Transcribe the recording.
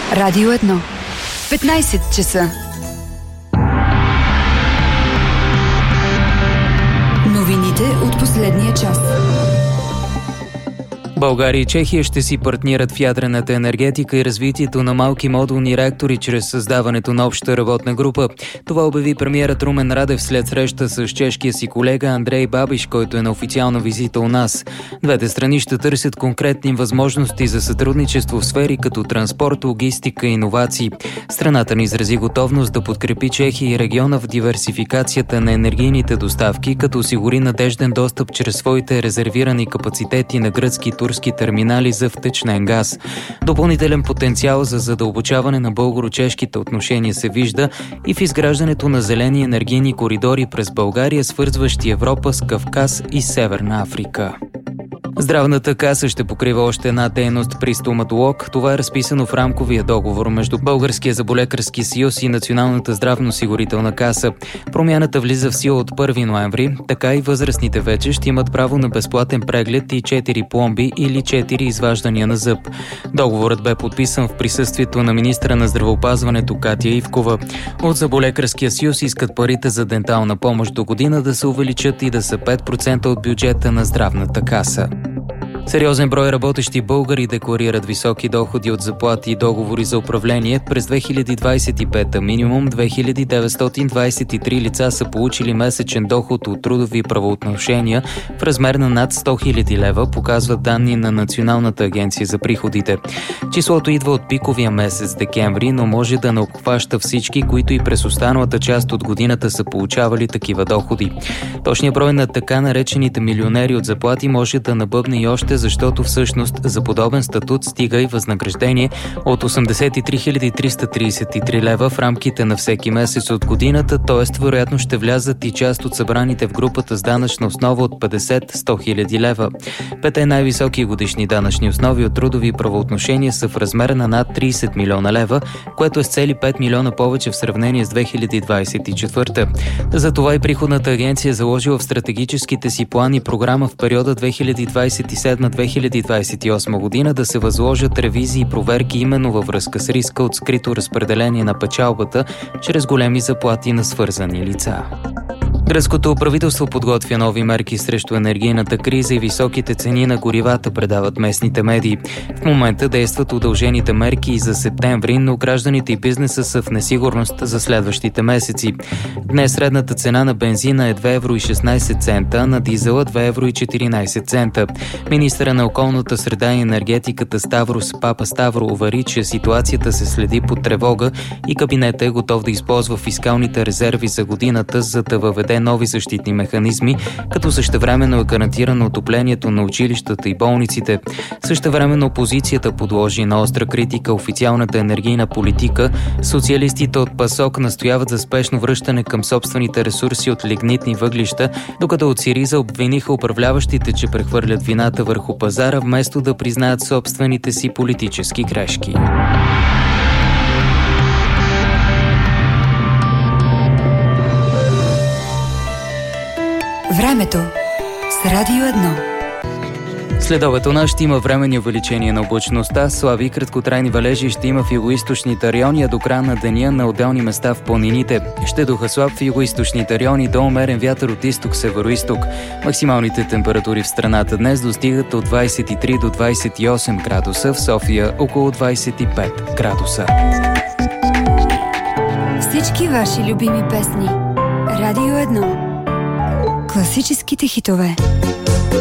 Радио 1. 15 часа. Новините от последния час. България и Чехия ще си партнират в ядрената енергетика и развитието на малки модулни реактори чрез създаването на обща работна група. Това обяви премиерът Румен Радев след среща с чешкия си колега Андрей Бабиш, който е на официална визита у нас. Двете страни ще търсят конкретни възможности за сътрудничество в сфери като транспорт, логистика и иновации. Страната ни изрази готовност да подкрепи Чехия и региона в диверсификацията на енергийните доставки, като осигури надежден достъп чрез своите резервирани капацитети на гръцки турски терминали за втечнен газ. Допълнителен потенциал за задълбочаване на българо-чешките отношения се вижда и в изграждането на зелени енергийни коридори през България, свързващи Европа с Кавказ и Северна Африка. Здравната каса ще покрива още една дейност при стоматолог. Това е разписано в рамковия договор между Българския зъболекарски съюз и Националната здравноосигурителна каса. Промяната влиза в сила от 1 ноември. Така и възрастните вече ще имат право на безплатен преглед и 4 пломби или 4 изваждания на зъб. Договорът бе подписан в присъствието на министра на здравеопазването Катя Ивкова. От зъболекарския съюз искат парите за дентална помощ до година да се увеличат и да са 5% от бюджета на здравната каса. Сериозен брой работещи българи декларират високи доходи от заплати и договори за управление. През 2025 минимум 2923 лица са получили месечен доход от трудови правоотношения в размер на над 100 000 лева, показват данни на Националната агенция за приходите. Числото идва от пиковия месец декември, но може да не обхваща всички, които и през останалата част от годината са получавали такива доходи. Точният брой на така наречените милионери от заплати може да набъбне и още, защото всъщност за подобен статут стига и възнаграждение от 83 333 лева в рамките на всеки месец от годината, т.е. вероятно ще влязат и част от събраните в групата с данъчна основа от 50-100 000 лева. Пете най-високи годишни данъчни основи от трудови правоотношения са в размер на над 30 милиона лева, което е с цели 5 милиона повече в сравнение с 2024. Затова и приходната агенция е заложила в стратегическите си плани програма в периода 2027-2028 година да се възложат ревизии и проверки именно във връзка с риска от скрито разпределение на печалбата чрез големи заплати на свързани лица. Гръцкото правителство подготвя нови мерки срещу енергийната криза и високите цени на горивата, предават местните медии. В момента действат удължените мерки и за септември, но гражданите и бизнеса са в несигурност за следващите месеци. Днес средната цена на бензина е 2,16 евро, на дизела 2,14 евро. Министърът на околната среда и енергетиката Ставрос Папаставро увери, че ситуацията се следи под тревога и кабинетът е готов да използва фискалните резерви за годината, за да въведе нови защитни механизми, като същевременно е гарантирано отоплението на училищата и болниците. Същевременно опозицията подложи на остра критика официалната енергийна политика. Социалистите от ПАСОК настояват за спешно връщане към собствените ресурси от лигнитни въглища, докато от СИРИЗА обвиниха управляващите, че прехвърлят вината върху пазара, вместо да признаят собствените си политически грешки. Времето с Радио 1. Следобед у нас ще има временни увеличения на облачността, слаби и краткотрайни валежи ще има в югоизточните райони, а до края на деня на отделни места в планините. Ще духа слаб в югоизточните райони до умерен вятър от изток-североизток. Максималните температури в страната днес достигат от 23 до 28 градуса, в София около 25 градуса. Всички ваши любими песни. Радио 1. Класическите хитове.